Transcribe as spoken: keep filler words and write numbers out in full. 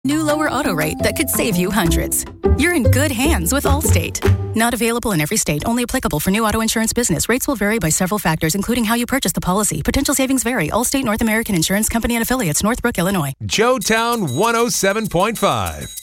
New lower auto rate that could save you hundreds. You're in good hands with Allstate. Not available in every state. Only applicable for new auto insurance business. Rates will vary by several factors, including how you purchase the policy. Potential savings vary. Allstate North American Insurance Company and Affiliates, Northbrook, Illinois. Joetown one oh seven point five.